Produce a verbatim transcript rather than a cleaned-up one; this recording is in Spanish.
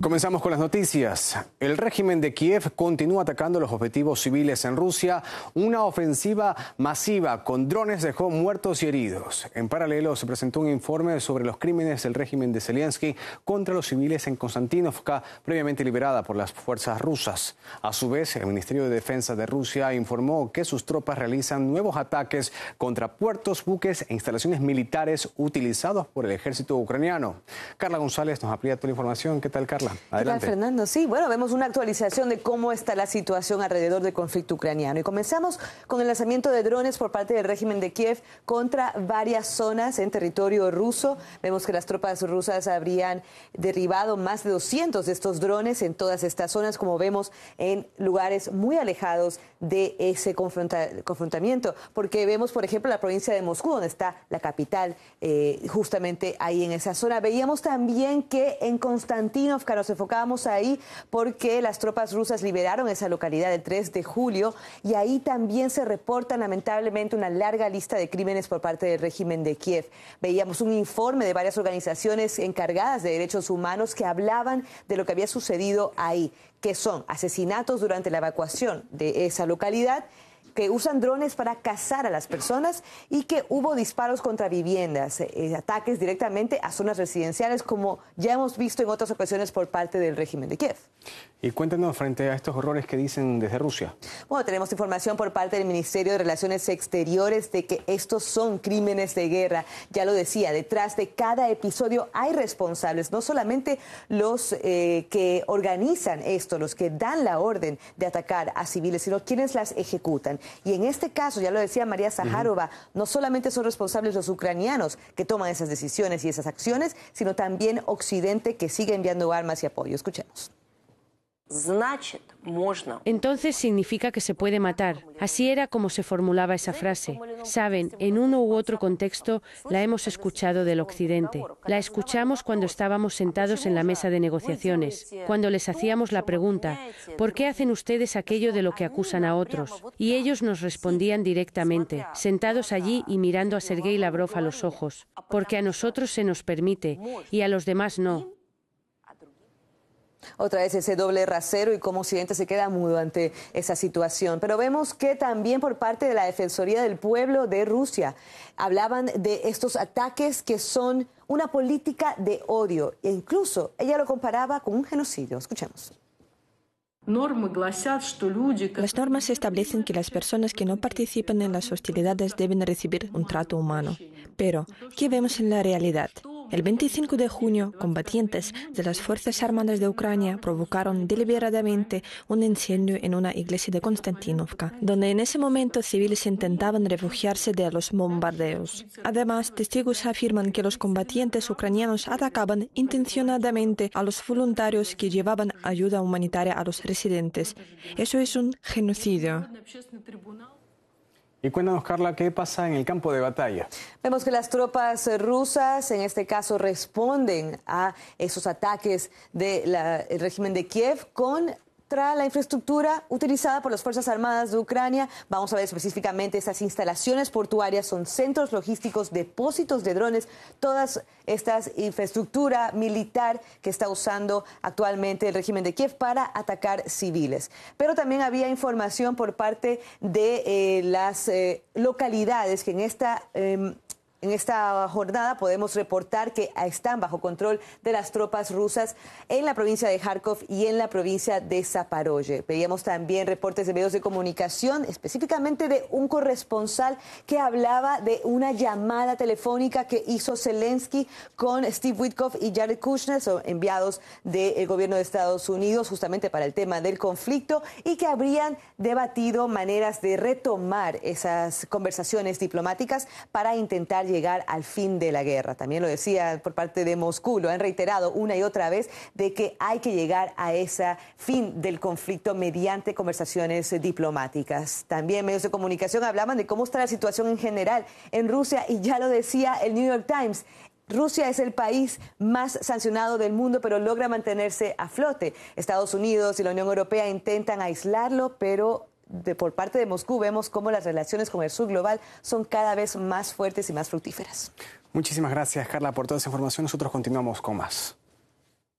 Comenzamos con las noticias. El régimen de Kiev continúa atacando los objetivos civiles en Rusia. Una ofensiva masiva con drones dejó muertos y heridos. En paralelo, se presentó un informe sobre los crímenes del régimen de Zelensky contra los civiles en Konstantinovka, previamente liberada por las fuerzas rusas. A su vez, el Ministerio de Defensa de Rusia informó que sus tropas realizan nuevos ataques contra puertos, buques e instalaciones militares utilizados por el ejército ucraniano. Carla González nos amplía toda la información. ¿Qué tal, Carla? Adelante. ¿Qué tal, Fernando? Sí, bueno, vemos una actualización de cómo está la situación alrededor del conflicto ucraniano. Y comenzamos con el lanzamiento de drones por parte del régimen de Kiev contra varias zonas en territorio ruso. Vemos que las tropas rusas habrían derribado más de doscientos de estos drones en todas estas zonas, como vemos en lugares muy alejados de ese confronta confrontamiento. Porque vemos, por ejemplo, la provincia de Moscú, donde está la capital, eh, justamente ahí en esa zona. Veíamos también que en Konstantinovka nos enfocábamos ahí porque las tropas rusas liberaron esa localidad el tres de julio y ahí también se reporta lamentablemente una larga lista de crímenes por parte del régimen de Kiev. Veíamos un informe de varias organizaciones encargadas de derechos humanos que hablaban de lo que había sucedido ahí, que son asesinatos durante la evacuación de esa localidad, que usan drones para cazar a las personas y que hubo disparos contra viviendas, eh, ataques directamente a zonas residenciales, como ya hemos visto en otras ocasiones por parte del régimen de Kiev. Y cuéntanos frente a estos horrores que dicen desde Rusia. Bueno, tenemos información por parte del Ministerio de Relaciones Exteriores de que estos son crímenes de guerra. Ya lo decía, detrás de cada episodio hay responsables, no solamente los eh, que organizan esto, los que dan la orden de atacar a civiles, sino quienes las ejecutan. Y en este caso, ya lo decía María Zaharova, uh-huh. no solamente son responsables los ucranianos que toman esas decisiones y esas acciones, sino también Occidente, que sigue enviando armas y apoyo. Escuchemos. Entonces significa que se puede matar. Así era como se formulaba esa frase. Saben, en uno u otro contexto la hemos escuchado del Occidente. La escuchamos cuando estábamos sentados en la mesa de negociaciones, cuando les hacíamos la pregunta, ¿por qué hacen ustedes aquello de lo que acusan a otros? Y ellos nos respondían directamente, sentados allí y mirando a Sergei Lavrov a los ojos, porque a nosotros se nos permite y a los demás no. Otra vez ese doble rasero y cómo Occidente se queda mudo ante esa situación. Pero vemos que también por parte de la Defensoría del Pueblo de Rusia hablaban de estos ataques que son una política de odio. E incluso ella lo comparaba con un genocidio. Escuchemos. Las normas establecen que las personas que no participan en las hostilidades deben recibir un trato humano. Pero, ¿qué vemos en la realidad? El veinticinco de junio, combatientes de las Fuerzas Armadas de Ucrania provocaron deliberadamente un incendio en una iglesia de Konstantinovka, donde en ese momento civiles intentaban refugiarse de los bombardeos. Además, testigos afirman que los combatientes ucranianos atacaban intencionadamente a los voluntarios que llevaban ayuda humanitaria a los residentes. Eso es un genocidio. Y cuéntanos, Carla, ¿qué pasa en el campo de batalla? Vemos que las tropas rusas, en este caso, responden a esos ataques del régimen de Kiev con contra la infraestructura utilizada por las Fuerzas Armadas de Ucrania. Vamos a ver específicamente esas instalaciones portuarias, son centros logísticos, depósitos de drones, todas estas infraestructura militar que está usando actualmente el régimen de Kiev para atacar civiles. Pero también había información por parte de eh, las eh, localidades que en esta... Eh, En esta jornada podemos reportar que están bajo control de las tropas rusas en la provincia de Kharkov y en la provincia de Zaporozhye. Veíamos también reportes de medios de comunicación, específicamente de un corresponsal que hablaba de una llamada telefónica que hizo Zelensky con Steve Witkoff y Jared Kushner, son enviados del gobierno de Estados Unidos justamente para el tema del conflicto, y que habrían debatido maneras de retomar esas conversaciones diplomáticas para intentar llegar al fin de la guerra. También lo decía por parte de Moscú, lo han reiterado una y otra vez, de que hay que llegar a ese fin del conflicto mediante conversaciones diplomáticas. También medios de comunicación hablaban de cómo está la situación en general en Rusia, y ya lo decía el New York Times. Rusia es el país más sancionado del mundo, pero logra mantenerse a flote. Estados Unidos y la Unión Europea intentan aislarlo, pero de, por parte de Moscú vemos cómo las relaciones con el sur global son cada vez más fuertes y más fructíferas. Muchísimas gracias, Carla, por toda esa información. Nosotros continuamos con más.